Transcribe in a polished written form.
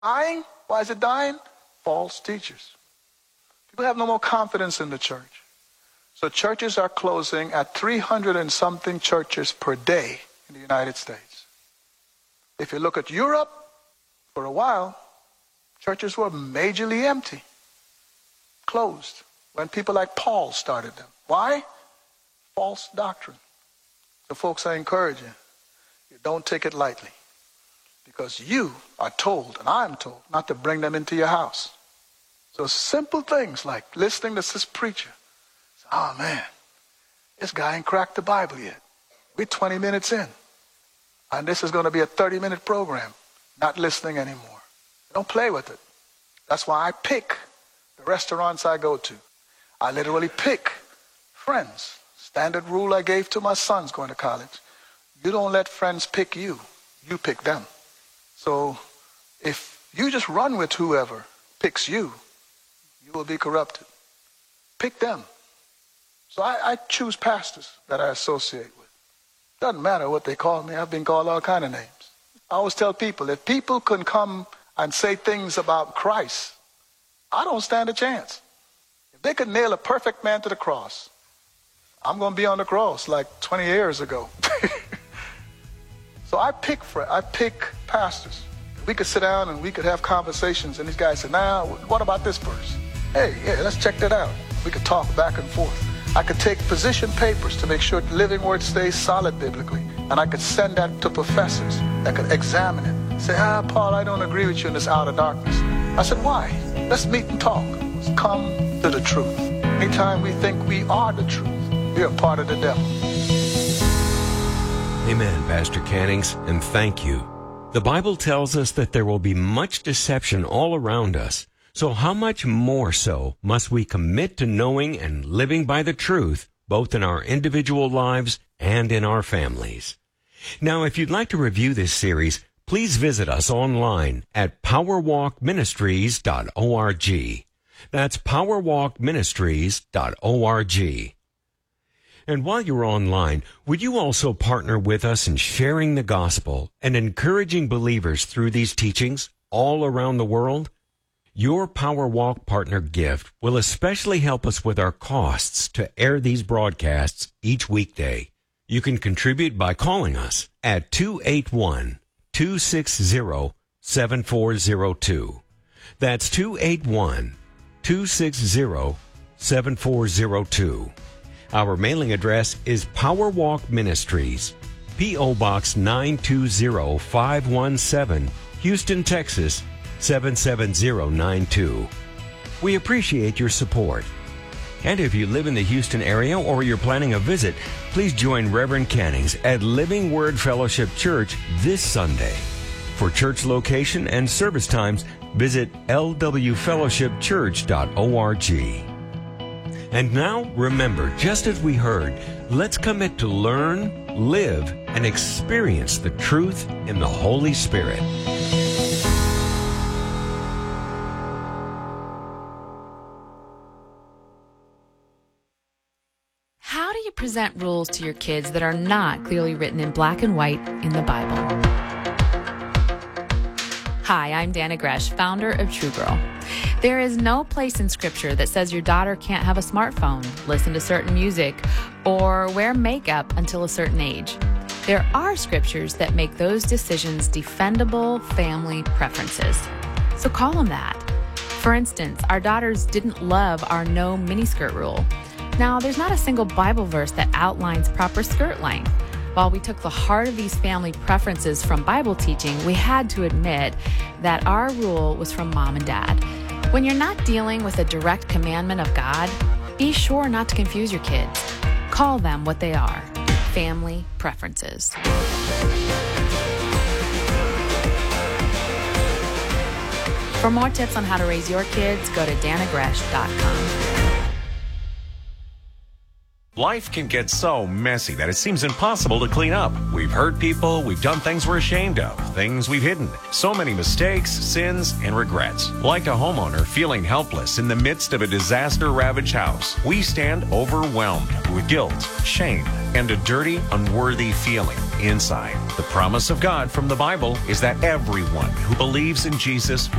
Dying? Why is it dying? False teachers. People have no more confidence in the church. So churches are closing at 300 and something churches per day in the United States. If you look at Europe, for a while, churches were majorly empty, closed, when people like Paul started them. Why? False doctrine. So folks, I encourage you don't take it lightly, because you are told, and I'm told, not to bring them into your house. So simple things like listening to this preacher. Oh man, this guy ain't cracked the Bible yet. We're 20 minutes in, and this is going to be a 30-minute program. Not listening anymore. Don't play with it. That's why I pick the restaurants I go to. I literally pick friends. Standard rule I gave to my sons going to college. You don't let friends pick you. You pick them. So if you just run with whoever picks you, you will be corrupted. Pick them. So I choose pastors that I associate with. Doesn't matter what they call me. I've been called all kind of names. I always tell people, if people can come and say things about Christ, I don't stand a chance. If they could nail a perfect man to the cross, I'm going to be on the cross like 20 years ago. So I pick pastors. We could sit down and we could have conversations, and these guys say, now, what about this verse? Hey, yeah, let's check that out. We could talk back and forth. I could take position papers to make sure the living word stays solid biblically. And I could send that to professors that could examine it. Say, Paul, I don't agree with you in this outer darkness. I said, why? Let's meet and talk. Let's come to the truth. Anytime we think we are the truth, we are part of the devil. Amen, Pastor Cannings, and thank you. The Bible tells us that there will be much deception all around us. So how much more so must we commit to knowing and living by the truth, both in our individual lives and in our families? Now, if you'd like to review this series, please visit us online at powerwalkministries.org. That's powerwalkministries.org. And while you're online, would you also partner with us in sharing the gospel and encouraging believers through these teachings all around the world? Your Power Walk Partner gift will especially help us with our costs to air these broadcasts each weekday. You can contribute by calling us at 281-260-7402. That's 281-260-7402. Our mailing address is Power Walk Ministries, P.O. Box 920517, Houston, Texas 77092. We appreciate your support. And if you live in the Houston area or you're planning a visit, please join Reverend Cannings at Living Word Fellowship Church this Sunday. For church location and service times, visit lwfellowshipchurch.org. And now, remember, just as we heard, let's commit to learn, live, and experience the truth in the Holy Spirit. How do you present rules to your kids that are not clearly written in black and white in the Bible? Hi, I'm Dana Gresh, founder of True Girl. There is no place in Scripture that says your daughter can't have a smartphone, listen to certain music, or wear makeup until a certain age. There are scriptures that make those decisions defendable family preferences. So call them that. For instance, our daughters didn't love our no miniskirt rule. Now, there's not a single Bible verse that outlines proper skirt length. While we took the heart of these family preferences from Bible teaching, we had to admit that our rule was from mom and dad. When you're not dealing with a direct commandment of God, be sure not to confuse your kids. Call them what they are, family preferences. For more tips on how to raise your kids, go to danagresh.com. Life can get so messy that it seems impossible to clean up. We've hurt people, we've done things we're ashamed of, things we've hidden. So many mistakes, sins, and regrets. Like a homeowner feeling helpless in the midst of a disaster-ravaged house, we stand overwhelmed with guilt, shame, and a dirty, unworthy feeling inside. The promise of God from the Bible is that everyone who believes in Jesus